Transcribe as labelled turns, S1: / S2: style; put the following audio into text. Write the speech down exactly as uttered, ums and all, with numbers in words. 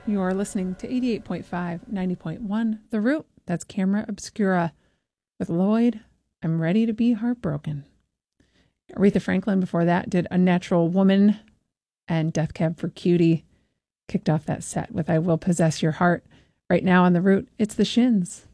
S1: You're listening to eighty-eight point five, ninety point one, The Root. That's Camera Obscura. With Lloyd, I'm Ready to Be Heartbroken. Aretha Franklin before that did Unnatural Woman, and Death Cab for Cutie kicked off that set with I Will Possess Your Heart. Right now on The Root, it's The Shins.